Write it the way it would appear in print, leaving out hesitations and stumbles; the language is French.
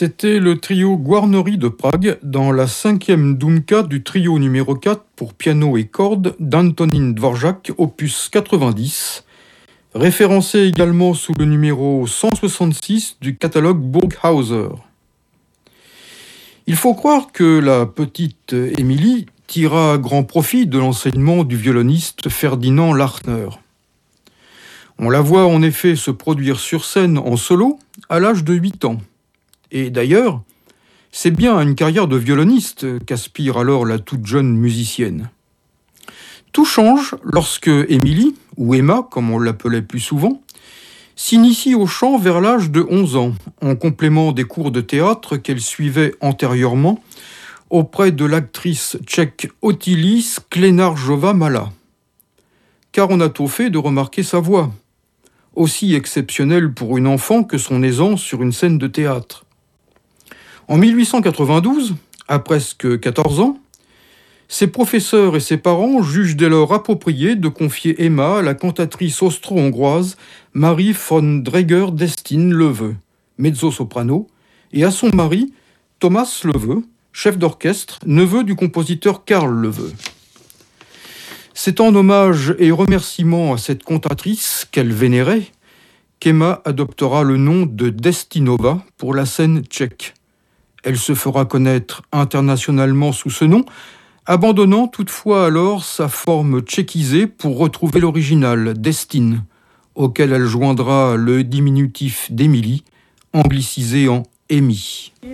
C'était le trio Guarneri de Prague dans la 5e Doumka du trio numéro 4 pour piano et cordes d'Antonín Dvořák, opus 90, référencé également sous le numéro 166 du catalogue Burghauser. Il faut croire que la petite Émilie tira grand profit de l'enseignement du violoniste Ferdinand Lachner. On la voit en effet se produire sur scène en solo à l'âge de 8 ans. Et d'ailleurs, c'est bien à une carrière de violoniste qu'aspire alors la toute jeune musicienne. Tout change lorsque Émilie, ou Emma comme on l'appelait plus souvent, s'initie au chant vers l'âge de 11 ans, en complément des cours de théâtre qu'elle suivait antérieurement auprès de l'actrice tchèque Ottilie Sklenarjová-Malá. Car on a tôt fait de remarquer sa voix, aussi exceptionnelle pour une enfant que son aisance sur une scène de théâtre. En 1892, à presque 14 ans, ses professeurs et ses parents jugent dès lors approprié de confier Emma à la cantatrice austro-hongroise Marie von Dräger-Destin-Löwe, mezzo-soprano, et à son mari Thomas Löwe, chef d'orchestre, neveu du compositeur Karl Löwe. C'est en hommage et remerciement à cette cantatrice qu'elle vénérait qu'Emma adoptera le nom de Destinova pour la scène tchèque. Elle se fera connaître internationalement sous ce nom, abandonnant toutefois alors sa forme tchéquisée pour retrouver l'original, Destin, auquel elle joindra le diminutif d'Émilie, anglicisé en Amy.